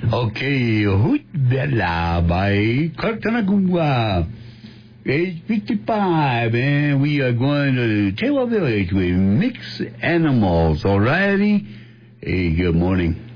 Okay, Hoot Bella by Kartanagua. Age 55, and we are going to Taylor Village with Mixed Animals. Alrighty? Hey, good morning.